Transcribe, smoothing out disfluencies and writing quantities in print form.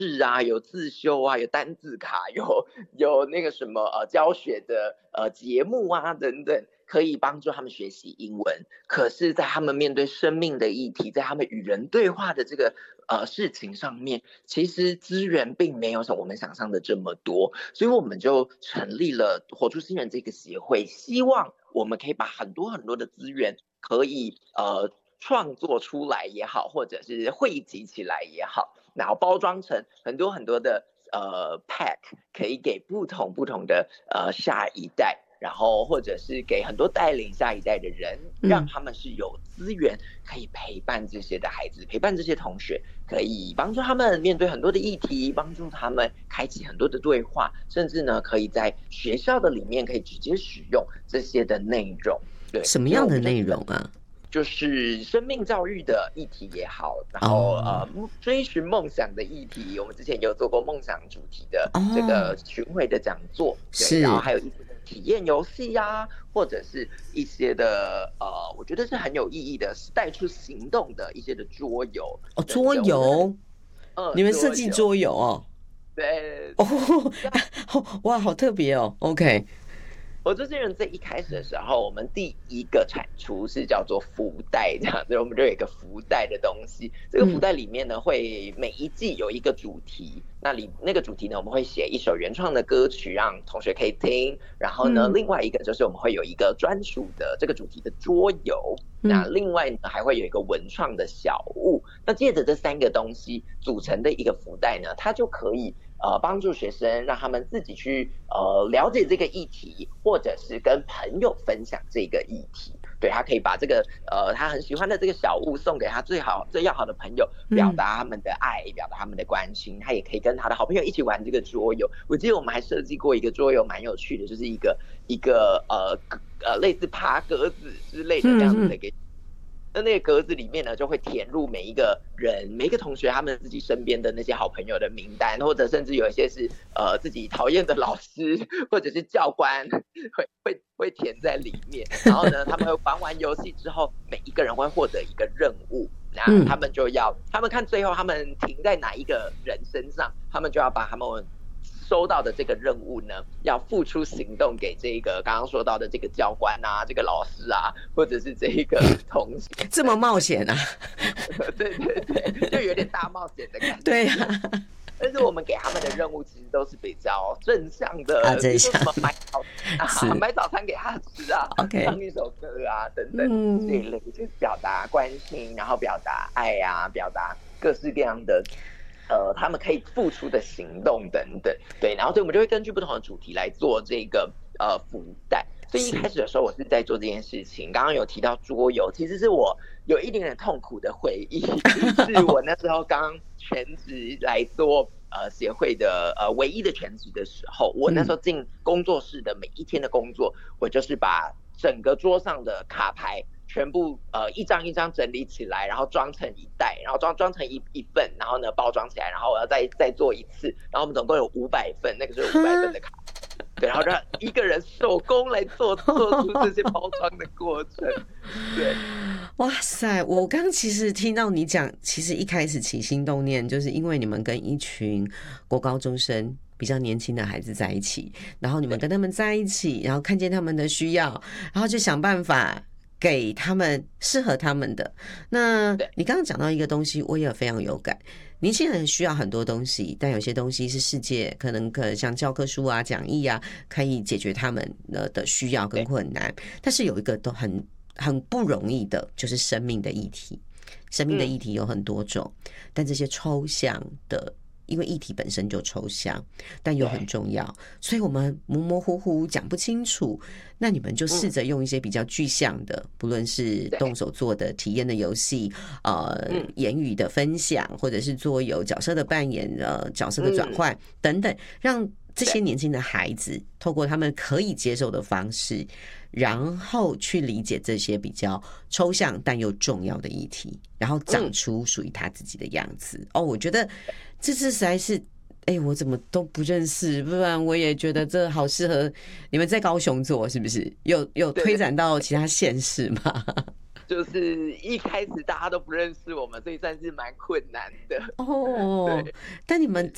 试啊，有自修啊，有单字卡，有那个什么教学的节目啊等等，可以帮助他们学习英文。可是，在他们面对生命的议题，在他们与人对话的这个事情上面，其实资源并没有像我们想象的这么多，所以我们就成立了活出新人这个协会，希望我们可以把很多很多的资源可以创作出来也好，或者是汇集起来也好，然后包装成很多很多的pack，可以给不同不同的下一代，然后或者是给很多带领下一代的人，让他们是有资源可以陪伴这些的孩子，陪伴这些同学，可以帮助他们面对很多的议题，帮助他们开启很多的对话，甚至呢可以在学校的里面可以直接使用这些的内容。对， 什么样的内容啊？ 就是生命教育的议题也好，然后追寻梦想的议题，我们之前有做过梦想主题的这个巡回的讲座，对，然后还有一些体验游戏呀，或者是一些的我觉得是很有意义的，带出行动的一些的桌游。 桌游，你们设计桌游哦？ 对， 哇，好特别哦。OK。 活出新人在一开始的时候，我们第一个产出是叫做福袋，这样子我们就有一个福袋的东西。这个福袋里面呢，会每一季有一个主题，那个主题呢，我们会写一首原创的歌曲让同学可以听。然后呢，另外一个就是我们会有一个专属的这个主题的桌游。那另外呢，还会有一个文创的小物。那借着这3个东西组成的一个福袋呢，它就可以帮助学生让他们自己去了解这个议题，或者是跟朋友分享这个议题。对，他可以把这个他很喜欢的这个小物送给他最要好的朋友，表达他们的爱，表达他们的关心。他也可以跟他的好朋友一起玩这个桌游。我记得我们还设计过一个桌游，蛮有趣的，就是一个类似爬格子之类的这样子的一个。那个格子里面呢，就会填入每一个人、每一个同学他们自己身边的那些好朋友的名单，或者甚至有一些是自己讨厌的老师或者是教官会填在里面。然后呢，他们会玩完游戏之后，每一个人会获得一个任务，那他们就要他们看最后他们停在哪一个人身上，他们就要把他们收到的这个任务呢，要付出行动给这个刚刚说到的这个教官啊，这个老师啊，或者是这一个同学， 这么冒险啊？ 对对对，就有点大冒险的感觉。 对啊， 但是我们给他们的任务其实都是比较正向的， 正向， 什么买早餐给他吃啊，唱一首歌啊等等这一类，就是表达关心，然后表达爱啊，表达各式各样的。他们可以付出的行动等等，对，然后所以我们就会根据不同的主题来做这个福袋。所以一开始的时候，我是在做这件事情。刚刚有提到桌游，其实是我有一点点痛苦的回忆，是我那时候刚全职来做协会的唯一的全职的时候，我那时候进工作室的每一天的工作，我就是把整个桌上的卡牌全部一张一张整理起来，然后装成一袋，然后装成一份，然后呢包装起来，然后我要再做一次，然后我们总共有500份，那个是500份的卡，对，然后让一个人手工来做出这些包装的过程，对。 哇塞！我刚其实听到你讲，其实一开始起心动念，就是因为你们跟一群国高中生比较年轻的孩子在一起，然后你们跟他们在一起，然后看见他们的需要，然后就想办法给他们适合他们的。那你刚刚讲到一个东西，我也非常有感。年轻人需要很多东西，但有些东西是世界可能像教科书啊、讲义啊，可以解决他们的需要跟困难。但是有一个都很不容易的，就是生命的议题。生命的议题有很多种，但这些抽象的，因为议题本身就抽象，但又很重要，所以我们模模糊糊讲不清楚。那你们就试着用一些比较具象的，不论是动手做的体验的游戏，言语的分享，或者是桌游角色的扮演，角色的转换等等，让这些年轻的孩子透过他们可以接受的方式，然后去理解这些比较抽象但又重要的议题，然后长出属于他自己的样子。我觉得这次实在是，我怎么都不认识，不然我也觉得这好适合你们在高雄做，是不是？有推展到其他县市吗？ 就是一开始大家都不认识我们，所以算是蛮困难的。 但你们